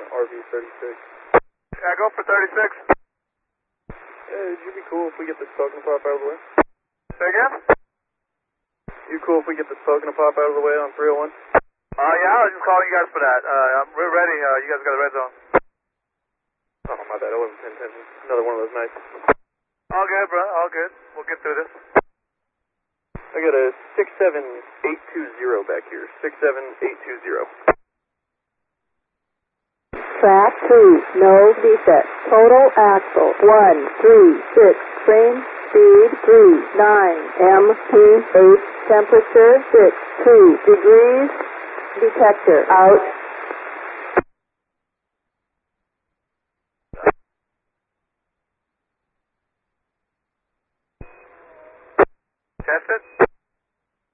RV36. Yeah, go for 36. Would you be cool if we get this token to pop out of the way? Say again? You cool if we get this token to pop out of the way on 301? Yeah, I was just calling you guys for that. We're ready. You guys got the red zone. Oh, my bad. I wasn't paying attention. Another one of those nights. All good, bro. All good. We'll get through this. I got a 67820 back here. 67820. Track 2, no defect. Total axle 136. Frame speed 39. MP8. Temperature 62 degrees. Detector out. Test it.